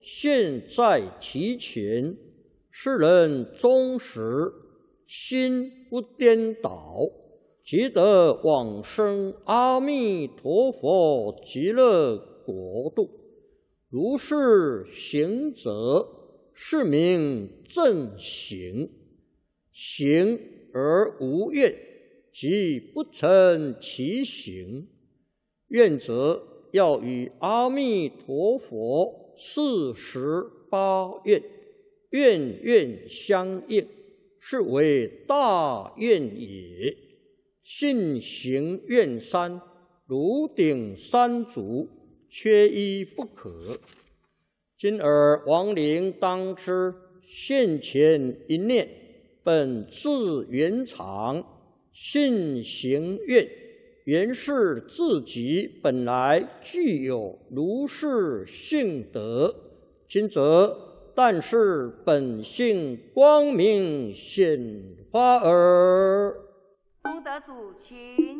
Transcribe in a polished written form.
现在其前，世人忠实，心不颠倒，即得往生阿弥陀佛极乐国度。如是行者，是名正行。行而无愿，即不成其行。愿者要与阿弥陀佛48愿，愿愿相应，是为大愿也。信行愿三，如顶三足，缺一不可。今尔亡灵当知，现前一念，本自圆常，信行愿，原是自己本来具有如是性德。今则但是本性光明显发耳。 功德主，请。